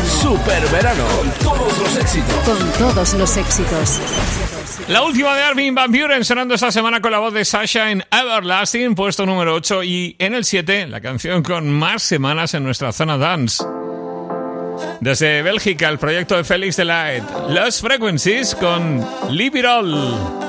Super verano. Con todos los éxitos. Con todos los éxitos. La última de Armin van Buuren sonando esta semana con la voz de Sasha en Everlasting, puesto número 8. Y en el 7, la canción con más semanas en nuestra zona dance. Desde Bélgica, el proyecto de Félix Delight, Lost Frequencies con Leave It All.